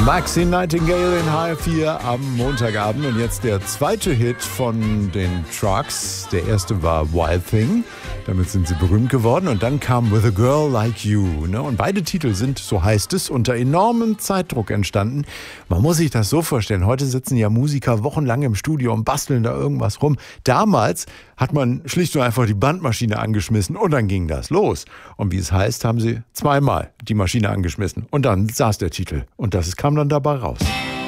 Maxine Nightingale in HR4 am Montagabend und jetzt der zweite Hit von den Trucks. Der erste war Wild Thing, damit sind sie berühmt geworden und dann kam With a Girl Like You. Und beide Titel sind, so heißt es, unter enormem Zeitdruck entstanden. Man muss sich das so vorstellen, heute sitzen ja Musiker wochenlang im Studio und basteln da irgendwas rum. Damals hat man schlicht und einfach die Bandmaschine angeschmissen und dann ging das los. Und wie es heißt, haben sie zweimal die Maschine angeschmissen und dann saß der Titel und das kam dann dabei raus.